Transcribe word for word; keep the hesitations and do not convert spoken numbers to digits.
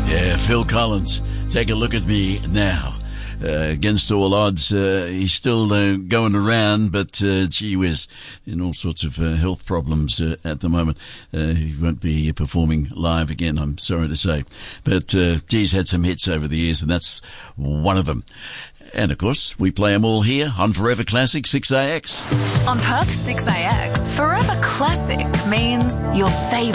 Yeah, Phil Collins. Take a look at me now. Uh, against all odds, uh, he's still uh, going around, but uh, gee whiz, in all sorts of uh, health problems uh, at the moment. Uh, he won't be performing live again, I'm sorry to say. But uh, he's had some hits over the years, and that's one of them. And of course, we play them all here on Forever Classic six A X. On Perth six A X, Forever Classic means your favourite